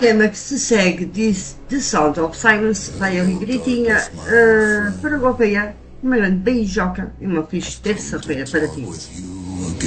tema que se segue diz The Sound of Silence, vai ali direitinha, para golpear uma grande beijoca e uma feliz terça-feira para ti.